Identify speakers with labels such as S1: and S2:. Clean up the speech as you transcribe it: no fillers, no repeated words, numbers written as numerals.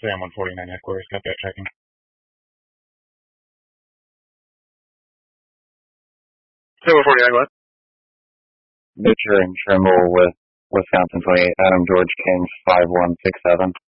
S1: Sam 149 headquarters, got that checking.
S2: Sam 149 what?
S3: Mitcher and Trimble with Wisconsin 28, Adam George Kings 5167.